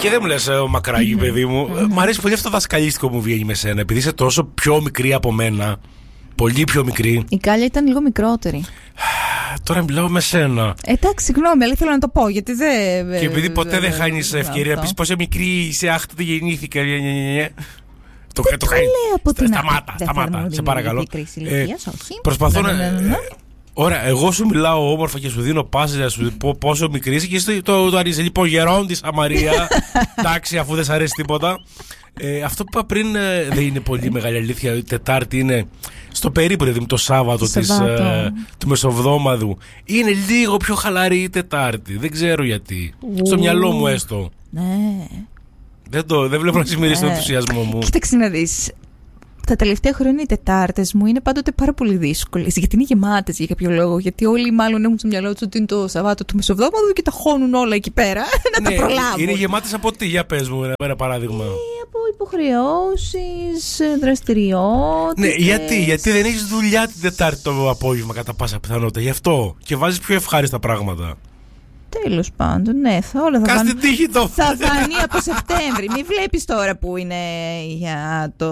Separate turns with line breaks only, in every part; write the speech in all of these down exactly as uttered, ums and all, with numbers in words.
Και δεν μου λες, ο Μακράγη, παιδί μου. Μ' αρέσει πολύ αυτό το δασκαλίστικο που βγαίνει με σένα, επειδή είσαι τόσο πιο μικρή από μένα. Πολύ πιο μικρή.
Η Κάλια ήταν λίγο μικρότερη.
Τώρα μιλάω με σένα.
Εντάξει, συγγνώμη, αλλά ήθελα να το πω γιατί δεν.
Και επειδή ποτέ δεν χάνεις ευκαιρία να πεις πόσο μικρή είσαι, αχ, τότε γεννήθηκα. Το
κάνει.
Σταμάτα, σταμάτα, σε παρακαλώ. Προσπαθώ να. Ωραία, εγώ σου μιλάω όμορφα και σου δίνω πάση να σου πω πόσο μικρή είσαι και εσύ το, το αρέσει. Λοιπόν, γερόντισα Μαρία. Εντάξει, αφού δεν σ' αρέσει τίποτα. Ε, αυτό που είπα πριν ε, δεν είναι πολύ μεγάλη αλήθεια. Η Τετάρτη είναι στο περίπου, δηλαδή το Σάββατο της, ε, του Μεσοβδόμαδου. Είναι λίγο πιο χαλαρή η Τετάρτη. Δεν ξέρω γιατί. Ου, στο μυαλό μου έστω.
Ναι.
Δεν, το, δεν βλέπω να συμμερίσει τον ενθουσιασμό μου.
Κοίταξε να δεις. Τα τελευταία χρόνια οι Τετάρτες μου είναι πάντοτε πάρα πολύ δύσκολες. Γιατί είναι γεμάτες για κάποιο λόγο. Γιατί όλοι μάλλον έχουν στο μυαλό τους ότι είναι το Σαββάτο του Μεσοβδόμαδου και τα χώνουν όλα εκεί πέρα. Να
ναι,
τα προλάβουν.
Είναι γεμάτες από τι, για πες μου ένα παράδειγμα.
Ε, από υποχρεώσεις, δραστηριότητες.
Ναι, γιατί, γιατί δεν έχεις δουλειά την Τετάρτη το απόγευμα κατά πάσα πιθανότητα. Γι' αυτό. Και βάζεις πιο ευχάριστα πράγματα.
Τέλος πάντων, ναι, θα όλα θα
φανεί.
Θα φανεί από Σεπτέμβρη. Μην βλέπεις τώρα που είναι για το.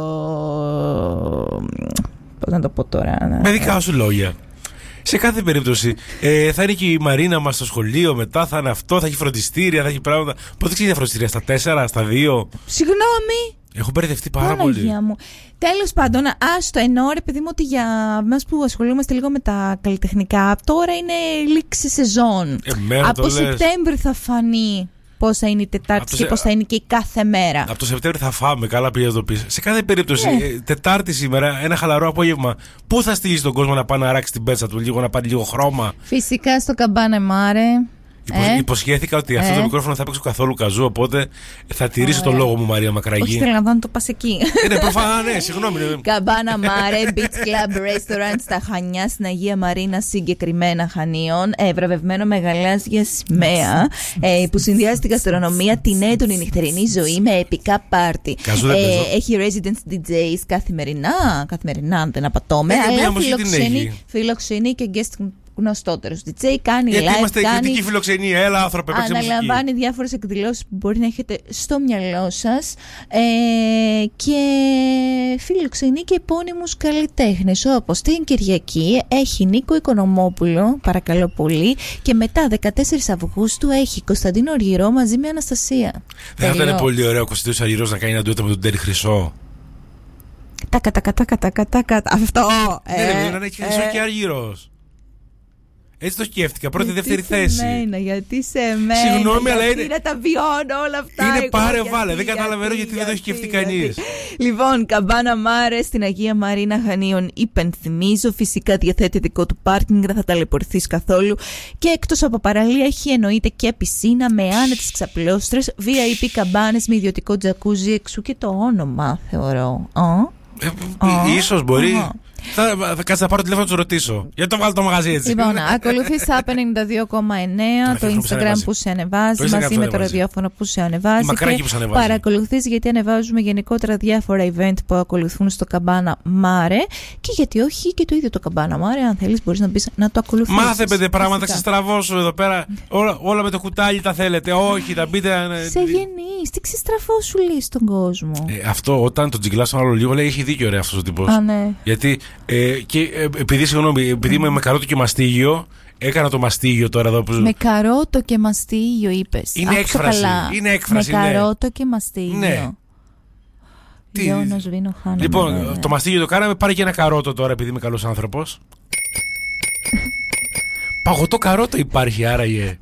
Πώς να το πω τώρα.
Με δικά σου λόγια. Σε κάθε περίπτωση ε, θα είναι και η Μαρίνα μας στο σχολείο μετά, θα είναι αυτό, θα έχει φροντιστήρια, θα έχει πράγματα. Πότε ξεκινάει φροντιστήρια, στα τέσσερα, στα δύο.
Συγγνώμη.
Έχω μπερδευτεί πάρα πολύ.
Τέλος πάντων, άστο, εννοώ ρε παιδί μου ότι για μας που ασχολούμαστε λίγο με τα καλλιτεχνικά, τώρα είναι λήξη σεζόν.
Ε,
από Σεπτέμβρη θα φανεί πώς θα είναι η Τετάρτη και σε... πώς θα είναι και η κάθε μέρα.
Από το Σεπτέμβρη θα φάμε, καλά πήγες να το πεις. Σε κάθε περίπτωση, yeah. Τετάρτη σήμερα, ένα χαλαρό απόγευμα, πού θα στείλεις τον κόσμο να πάει να ράξει την πέτσα του, λίγο να πάρει λίγο χρώμα.
Φυσικά στο Καμπάνε Μάρε.
Υπο, ε, υποσχέθηκα ότι ε. αυτό το μικρόφωνο θα παίξω καθόλου καζού, οπότε θα τηρήσω oh, το λόγο μου, Μαρία Μακραγή.
Όχι, θέλω να το πας εκεί.
Είναι προφανά, ναι, συγγνώμη.
Καμπάνα Μάρε, Beach Club Restaurant στα Χανιά, στην Αγία Μαρίνα, συγκεκριμένα Χανίων. Ε, βραβευμένο με γαλάζια σημαία ε, που συνδυάζει την γαστρονομία, την έντονη νυχτερινή ζωή με επικά πάρτι. Ε, έχει residence ντι τζέις καθημερινά, καθημερινά αν δεν απατώμε, αλλά φιλοξενεί, φιλοξενεί και guest γνωστότερος ντι τζέι, κάνει
γιατί
live,
είμαστε
κάνει...
κριτική φιλοξενία, έλα άνθρωπε, παίξε μουσική.
Αναλαμβάνει διάφορες εκδηλώσεις που μπορεί να έχετε στο μυαλό σας ε, και φιλοξενεί και επώνυμους καλλιτέχνες, όπως την Κυριακή έχει Νίκο Οικονομόπουλο, παρακαλώ πολύ, και μετά δεκατέσσερις Αυγούστου έχει Κωνσταντίνο Αργυρό μαζί με Αναστασία.
Δεν θα ήταν πολύ ωραίο ο Κωνσταντίνος Αργυρός να κάνει ένα ντουέτο με τον Τέρι Χρυσό?
Τάκα τάκα τάκα τάκα τάκα. Αυτό
ναι, δεν έχει Χρυσό και Αργυρός. Έτσι το σκέφτηκα. Πρώτη, γιατί δεύτερη
σε
θέση.
Μένα, γιατί σε μένα.
Συγγνώμη, αλλά είναι.
Να τα βιώνω όλα αυτά.
Είναι
εγώ,
πάρε
γιατί,
βάλε. Δεν
γιατί,
καταλαβαίνω γιατί, γιατί δεν το έχει σκεφτεί κανείς.
Λοιπόν, Καμπάνα Μάρε στην Αγία Μαρίνα Χανίων. Υπενθυμίζω, φυσικά διαθέτει δικό του πάρκινγκ, δεν θα ταλαιπωρηθείς καθόλου. Και εκτός από παραλία έχει εννοείται και πισίνα με άνετες ξαπλώστρες, βι άι πι καμπάνες με ιδιωτικό τζακούζι, εξού και το όνομα, θεωρώ.
Ε, ίσως μπορεί. Θα, θα κάτσε να πάρω τηλέφωνο να του ρωτήσω. Γιατί το βάλω το μαγαζί έτσι.
Λοιπόν, ακολουθείς Up ενενήντα δύο κόμμα εννέα, το Instagram που σε ανεβάζει, μαζί με το ραδιόφωνο που σε ανεβάζει. Και παρακολουθείς γιατί ανεβάζουμε γενικότερα διάφορα event που ακολουθούν στο Καμπάνα Μάρε. Και γιατί όχι και το ίδιο το Καμπάνα Μάρε, αν θέλεις μπορείς να μπεις να το ακολουθήσεις.
Μάθε πέντε πράγματα, ξεστραβώσου εδώ πέρα. Όλα, όλα με το κουτάλι τα θέλετε. Όχι, τα μπείτε.
Σε γεννείς, τι ξεστραβώσου λέει στον κόσμο.
Ε, αυτό όταν τον τζιγκλά στον άλλο λίγο λέει έχει δίκιο ρε αυτός ο τύπος.
Α, ναι.
Γιατί ε, και, ε, επειδή, συγγνώμη, επειδή είμαι με καρότο και μαστίγιο, έκανα το μαστίγιο τώρα εδώ που...
Με καρότο και μαστίγιο είπες.
Είναι έκφραση.
Καλά.
Είναι έκφραση.
Με καρότο και μαστίγιο.
Ναι.
Γιώνος Βίνο Χάνα.
Λοιπόν,
βέβαια.
Το μαστίγιο το κάναμε, πάρε και ένα καρότο τώρα επειδή είμαι καλός άνθρωπος. Παγωτό καρότο υπάρχει άραγε.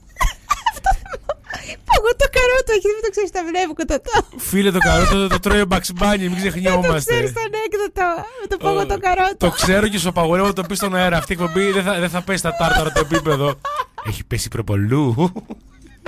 Παγωτό καρότο, έχει δεν το ξέρεις τα βλέπω το το.
Φίλε, το καρότο το τρώει ο Μπαξμπάνι, μην ξεχνιόμαστε.
Δεν το ξέρεις το ανέκδοτο με το παγωτό καρότο.
Το ξέρω και σου απαγορεύω να το πει στον αέρα. Αυτή η εκπομπή δεν θα, δεν θα πέσει στα τάρταρα το επίπεδο. Έχει πέσει προπολού.